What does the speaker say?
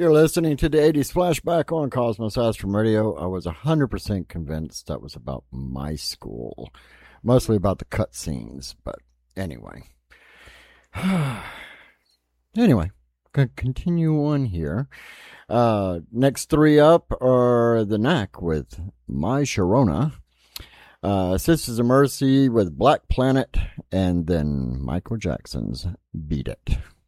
You're listening to the 80s Flashback on Cosmos Astrum Radio. I was 100% convinced that was about my school. Mostly about the cutscenes, but anyway. Anyway, gonna continue on here. Next three up are The Knack with My Sharona, Sisters of Mercy with Black Planet, and then Michael Jackson's Beat It.